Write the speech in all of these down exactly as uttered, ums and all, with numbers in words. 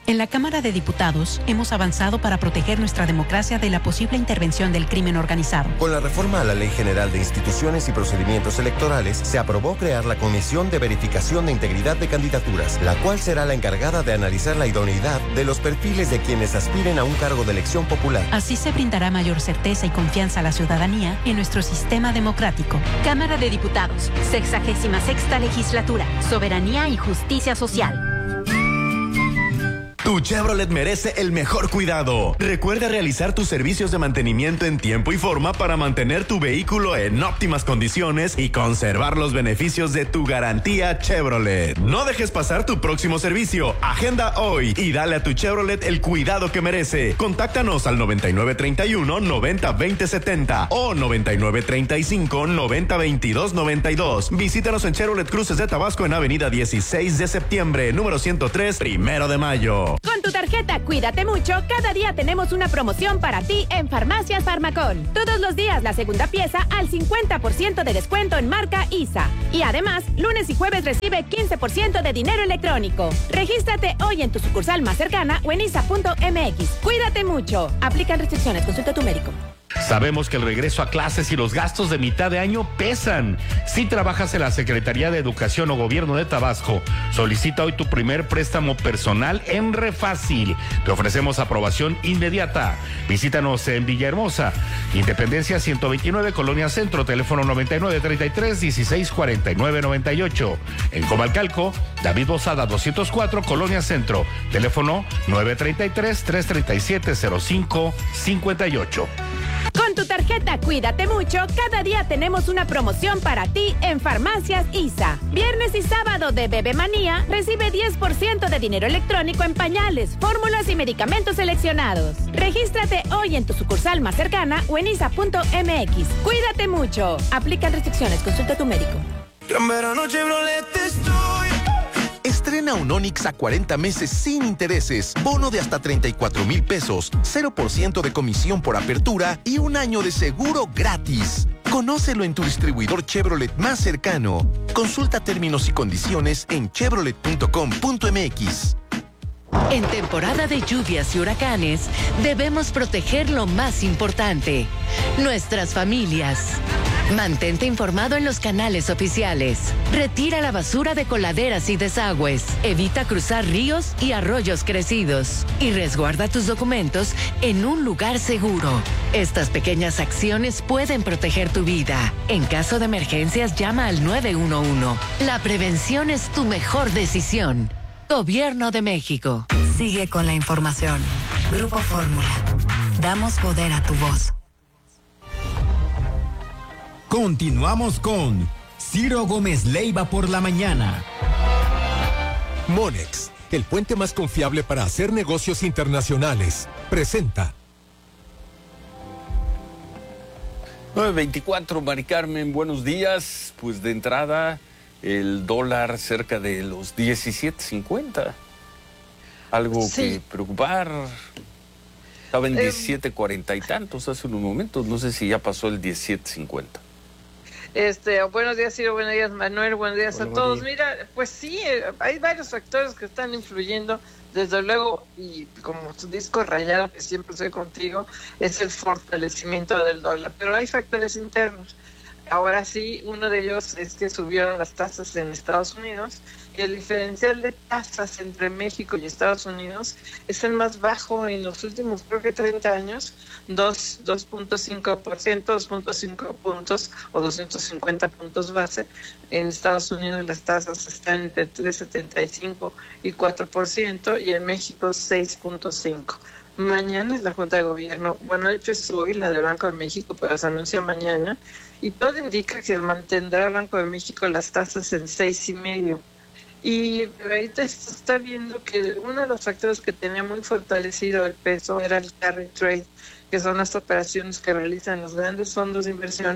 En la Cámara de Diputados hemos avanzado para proteger nuestra democracia de la posible intervención del crimen organizado. Con la reforma a la Ley General de Instituciones y Procedimientos Electorales, se aprobó crear la Comisión de Verificación de Integridad de Candidaturas, la cual será la encargada de analizar la idoneidad de los perfiles de quienes aspiren a un cargo de elección popular. Así se brindará mayor certeza y confianza a la ciudadanía en nuestro sistema democrático. Cámara de Diputados, sexagésima sexta legislatura, soberanía y justicia social. Tu Chevrolet merece el mejor cuidado. Recuerda realizar tus servicios de mantenimiento en tiempo y forma para mantener tu vehículo en óptimas condiciones y conservar los beneficios de tu garantía Chevrolet. No dejes pasar tu próximo servicio. Agenda hoy y dale a tu Chevrolet el cuidado que merece. Contáctanos al noventa y nueve treinta y uno noventa veinte setenta o noventa y nueve treinta y cinco noventa veintidós noventa y dos. Visítanos en Chevrolet Cruces de Tabasco en Avenida dieciséis de septiembre, número ciento tres, primero de mayo. Con tu tarjeta Cuídate Mucho, cada día tenemos una promoción para ti en Farmacias Farmacón. Todos los días la segunda pieza al cincuenta por ciento de descuento en marca I S A. Y además, lunes y jueves recibe quince por ciento de dinero electrónico. Regístrate hoy en tu sucursal más cercana o en isa punto m x. Cuídate mucho. Aplican restricciones. Consulta a tu médico. Sabemos que el regreso a clases y los gastos de mitad de año pesan. Si trabajas en la Secretaría de Educación o Gobierno de Tabasco, solicita hoy tu primer préstamo personal en Refácil. Te ofrecemos aprobación inmediata. Visítanos en Villahermosa, Independencia ciento veintinueve, Colonia Centro, teléfono noventa y nueve treinta y tres dieciséis cuarenta y nueve noventa y ocho. En Comalcalco, David Bozada doscientos cuatro, Colonia Centro, teléfono nueve treinta y tres tres treinta y siete cero cinco cincuenta y ocho. Con tu tarjeta Cuídate Mucho, cada día tenemos una promoción para ti en Farmacias I S A. Viernes y sábado de Bebe Manía, recibe diez por ciento de dinero electrónico en pañales, fórmulas y medicamentos seleccionados. Regístrate hoy en tu sucursal más cercana o en isa punto m x. Cuídate mucho. Aplican restricciones. Consulta a tu médico. Gran verano Chevrolet estoy. Estrena un Onix a cuarenta meses sin intereses, bono de hasta treinta y cuatro mil pesos, cero por ciento de comisión por apertura y un año de seguro gratis. Conócelo en tu distribuidor Chevrolet más cercano. Consulta términos y condiciones en chevrolet punto com punto m x. En temporada de lluvias y huracanes, debemos proteger lo más importante, nuestras familias. Mantente informado en los canales oficiales. Retira la basura de coladeras y desagües. Evita cruzar ríos y arroyos crecidos. Y resguarda tus documentos en un lugar seguro. Estas pequeñas acciones pueden proteger tu vida. En caso de emergencias, llama al nueve uno uno. La prevención es tu mejor decisión. Gobierno de México. Sigue con la información. Grupo Fórmula. Damos poder a tu voz. Continuamos con Ciro Gómez Leiva por la mañana. Monex, el puente más confiable para hacer negocios internacionales, presenta. nueve veinticuatro, Mari Carmen, buenos días. Pues de entrada, el dólar cerca de los diecisiete cincuenta. Algo sí. que preocupar. Estaba en diecisiete cuarenta y tantos hace unos momentos. No sé si ya pasó el diecisiete cincuenta. Este, buenos días, Ciro, buenos días, Manuel, buenos días Hola, a todos. María. Mira, pues sí, hay varios factores que están influyendo, desde luego, y como tu disco rayado, que siempre soy contigo, es el fortalecimiento del dólar, pero hay factores internos. Ahora sí, uno de ellos es que subieron las tasas en Estados Unidos, y el diferencial de tasas entre México y Estados Unidos es el más bajo en los últimos, creo que treinta años, dos punto cinco por ciento, dos punto cinco puntos o doscientos cincuenta puntos base. En Estados Unidos las tasas están entre tres punto setenta y cinco y cuatro por ciento y en México seis punto cinco. Mañana es la Junta de Gobierno, bueno, de hecho es hoy la del Banco de México, pero se anuncia mañana, y todo indica que mantendrá el Banco de México las tasas en seis y medio. Y ahorita se está viendo que uno de los factores que tenía muy fortalecido el peso era el carry trade, que son las operaciones que realizan los grandes fondos de inversión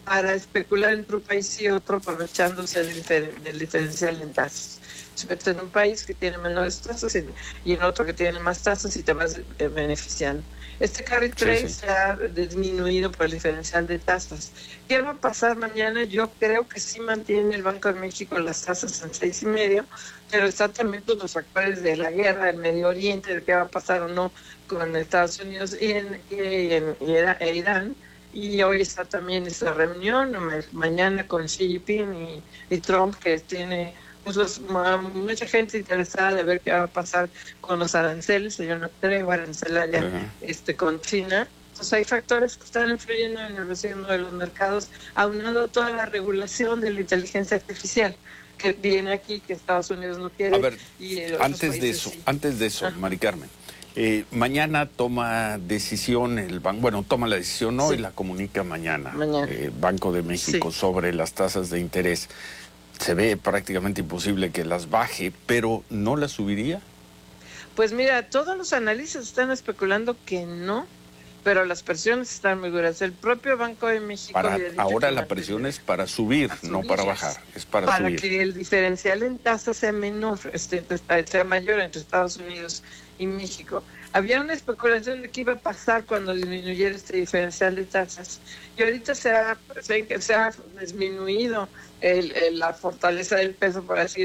para especular entre un país y otro, aprovechándose del, difer del diferencial en tasas. Se mete en un país que tiene menores tasas y, y en otro que tiene más tasas y te vas eh, beneficiando. Este carry trade sí, sí. se ha disminuido por el diferencial de tasas. ¿Qué va a pasar mañana? Yo creo que sí mantiene el Banco de México las tasas en seis y medio, pero están también todos los factores de la guerra del Medio Oriente, de qué va a pasar o no con Estados Unidos y en, y en, y en Irán. Y hoy está también esta reunión, mañana con Xi Jinping y, y Trump, que tiene pues, mucha gente interesada de ver qué va a pasar con los aranceles. Yo no creo arancelaria uh-huh. este, con China. Entonces hay factores que están influyendo en el retorno de los mercados, aunado a toda la regulación de la inteligencia artificial que viene aquí, que Estados Unidos no quiere. A ver, y antes de eso, sí. antes de eso, uh-huh. Mari Carmen. Eh, mañana toma decisión el banco, bueno, toma la decisión hoy, sí. la comunica mañana, mañana. Eh, Banco de México sí. sobre las tasas de interés. Se ve prácticamente imposible que las baje, pero ¿no las subiría? Pues mira, todos los analistas están especulando que no, pero las presiones están muy duras. El propio Banco de México... Para, ahora la presión es para subir, para subir, no para bajar, es para, para subir. Para que el diferencial en tasas sea menor, este, sea mayor entre Estados Unidos y México. Había una especulación de qué iba a pasar cuando disminuyera este diferencial de tasas. Y ahorita se ha, se, se ha disminuido el, el, la fortaleza del peso, por así